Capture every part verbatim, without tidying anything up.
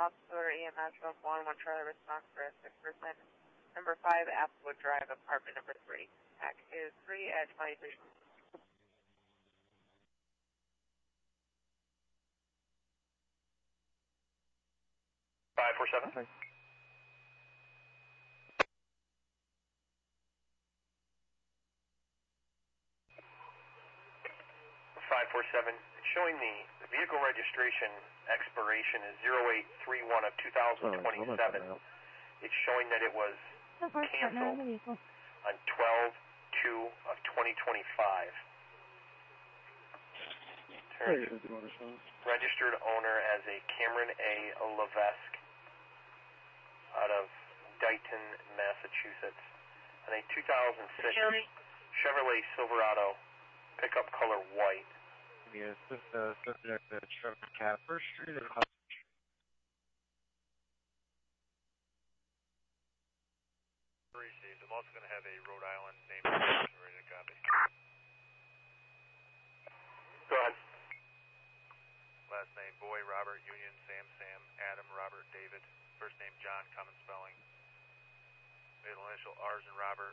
Officer E M S from one one Charlie response for a six percent. Number five, Applewood Drive, apartment number three. Pack is three at twenty-three. Five four seven. Okay. Five four seven. It's showing the, the vehicle registration expiration is zero eight three one of two thousand twenty-seven. Oh, it's showing that it was canceled on twelve two of twenty twenty-five. Registered owner as a Cameron A. Levesque out of Dighton, Massachusetts, and a two thousand six Chevrolet Silverado, pickup color white. Yes, this uh, subject the truck cab First Street. Received. I'm also going to have a Rhode Island name ready to copy. Go ahead. Last name Boy, Robert, Union, Sam, Sam, Adam, Robert, David. First name John, common spelling. Middle initial R's and Robert.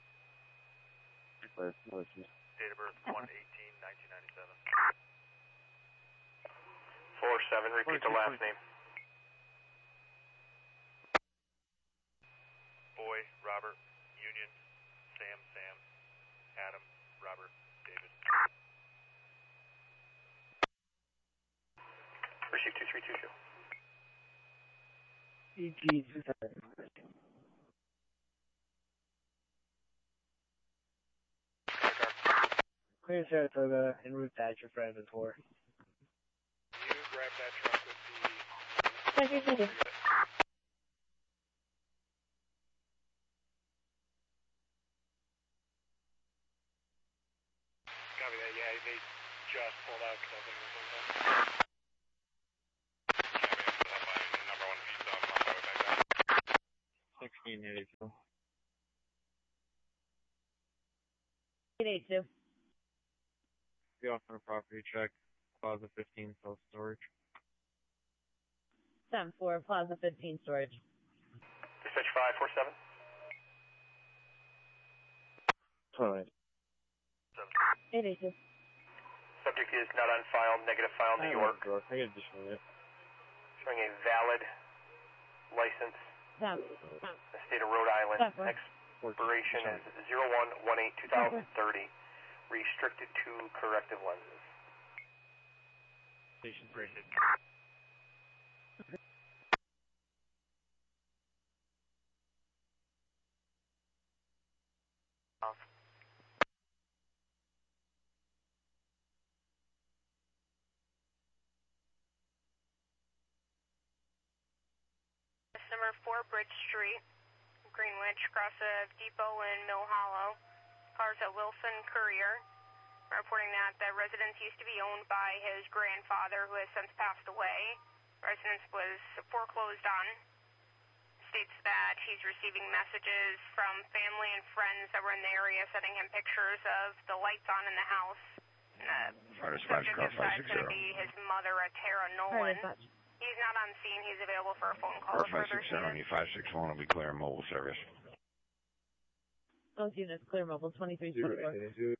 Date of birth one eighteen nineteen ninety-seven. four seven, repeat the last name. Boy, Robert, Union, Sam, Sam, Adam, Robert, David. Receive two three two two. E G two seven. Clear Saratoga en route to Asher for Evans four. Can you grab that truck with the... Thank you, thank you. Copy that, yeah, they just pulled out because I think it was on them. Copy, I'm finding the number one piece on my way back down. sixteen eighty-two. eight eight two. Be off on a property check. Plaza fifteen self storage. seven four, Plaza fifteen storage. Dispatch five four seven. Alright. eight eight two. Subject is not on file, negative file, New York. I get additional yet. Showing a valid license. seven. The state of Rhode Island. Seven. Expiration is zero one one eight two thousand thirty. Restricted to corrective lenses. Station three. Number four, Bridge Street, Greenwich, across the depot in Mill Hollow. Cars at Wilson Courier. Reporting that the residence used to be owned by his grandfather, who has since passed away. Residence was foreclosed on. States that he's receiving messages from family and friends that were in the area sending him pictures of the lights on in the house. And the subject of that is going to be his mother, Tara Nolan. He's not on scene. He's available for a phone call. five six seven, five six one will be clear mobile service. Both units clear mobile, twenty-three twenty-four.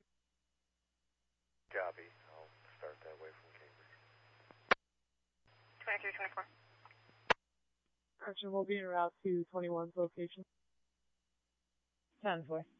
Copy. I'll start that way from Cambridge. twenty-three twenty-four. Action will be en route to twenty-one's location. ten four.